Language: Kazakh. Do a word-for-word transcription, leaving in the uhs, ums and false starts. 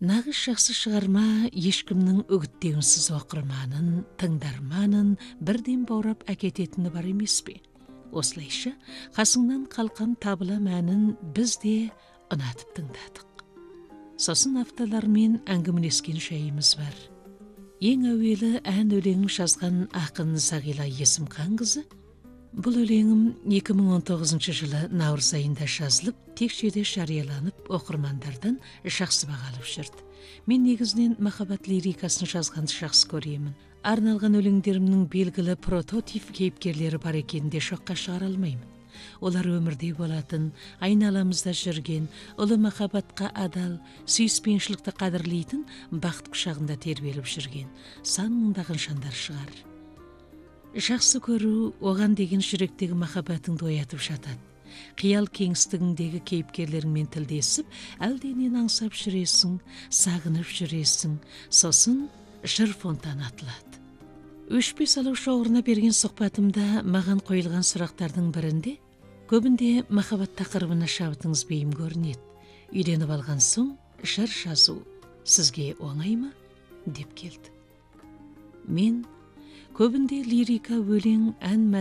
Нағыз жақсы шығарма ешкімнің үгіттеуінсіз оқырманын, тыңдарманын бірден баурап әкететіні бар емес пе? Осылайша, қасыңнан қалқан табыла мәнін біз де ұнатып тыңдадық. Сосын автолармен әңгімелескен шайымыз бар. Ең әуелі ән өлеңін жазған ақын Сағила Есімханқызы. Бұл өлеңім екі мың он тоғызыншы жылы наурыз айында жазылып, текшеде жарияланып, оқырмандардан жақсы бағалып жүрді. Мен негізінен махаббат лирикасын жазғанды жақсы көремін. Арналған өлеңдерімнің белгілі прототип кейіпкерлері бар екенінде шоққа шығара алмаймын. Олар өмірде болатын, айналамызда жүрген, ұлы махаббатқа адал, сүйіспеншілікті қадірлейтін, бақыт құшағында тербеліп жүрген сан мыңдаған жандар шығар. Жақсы көру оған деген жүректегі махаббатыңды оятып жатады. Қиял кеңістігіндегі кейіпкерлеріңмен тілдесіп, әлденен аңсап жүресің, сағынып жүресің, сосын жыр фонтаны атылады. Өшпес алау шоғырына берген сұхбатымда маған қойылған сұрақтардың бірінде, көбінде махаббат тақырыбына шабытыңыз бейім көрінеді. Үйленіп алған соң жыр жазу сізге оңай ма? Деп келді. Мен көбінде лирика, өлең, ән